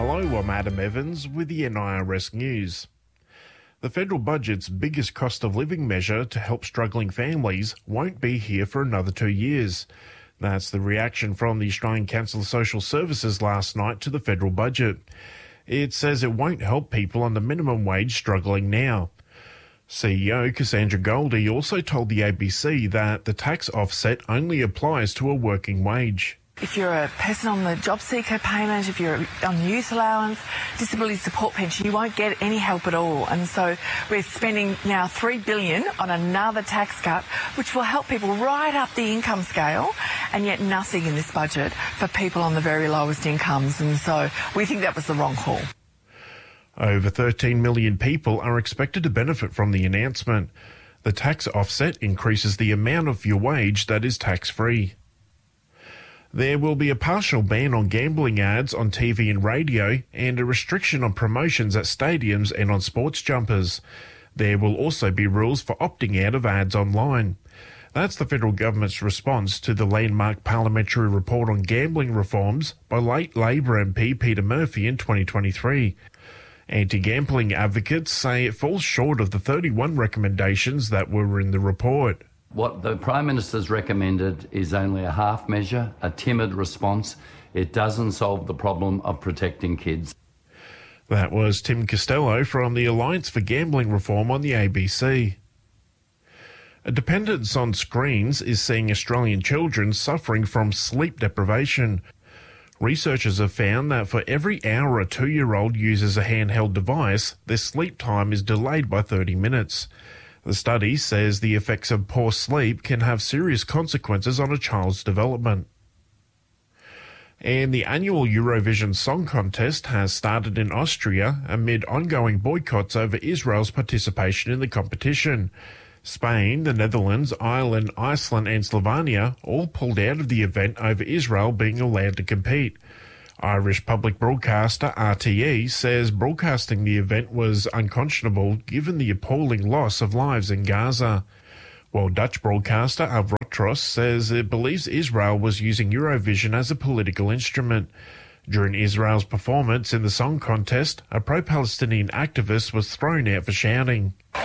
Hello, I'm Adam Evans with the NIRS News. The federal budget's biggest cost of living measure to help struggling families won't be here for another 2 years. That's the reaction from the Australian Council of Social Services last night to the federal budget. It says it won't help people on the minimum wage struggling now. CEO Cassandra Goldie also told the ABC that the tax offset only applies to a working wage. If you're a person on the job seeker payment, if you're on youth allowance, disability support pension, you won't get any help at all. And so we're spending now $3 billion on another tax cut, which will help people right up the income scale, and yet nothing in this budget for people on the very lowest incomes. And so we think that was the wrong call. Over 13 million people are expected to benefit from the announcement. The tax offset increases the amount of your wage that is tax-free. There will be a partial ban on gambling ads on TV and radio and a restriction on promotions at stadiums and on sports jumpers. There will also be rules for opting out of ads online. That's the federal government's response to the landmark parliamentary report on gambling reforms by late Labor MP Peter Murphy in 2023. Anti-gambling advocates say it falls short of the 31 recommendations that were in the report. What the Prime Minister's recommended is only a half measure, a timid response. It doesn't solve the problem of protecting kids. That was Tim Costello from the Alliance for Gambling Reform on the ABC. A dependence on screens is seeing Australian children suffering from sleep deprivation. Researchers have found that for every hour a 2-year-old uses a handheld device, their sleep time is delayed by 30 minutes. The study says the effects of poor sleep can have serious consequences on a child's development. And the annual Eurovision Song Contest has started in Austria amid ongoing boycotts over Israel's participation in the competition. Spain, the Netherlands, Ireland, Iceland and Slovenia all pulled out of the event over Israel being allowed to compete. Irish public broadcaster RTE says broadcasting the event was unconscionable given the appalling loss of lives in Gaza, while Dutch broadcaster Avrotros says it believes Israel was using Eurovision as a political instrument. During Israel's performance in the song contest, a pro-Palestinian activist was thrown out for shouting.